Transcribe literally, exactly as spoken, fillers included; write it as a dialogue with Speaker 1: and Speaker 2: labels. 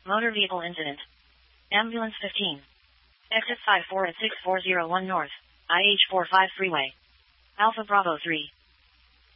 Speaker 1: Motor vehicle incident. Ambulance fifteen. Exit five four at six four zero one North, I H forty-five Freeway. Alpha Bravo three.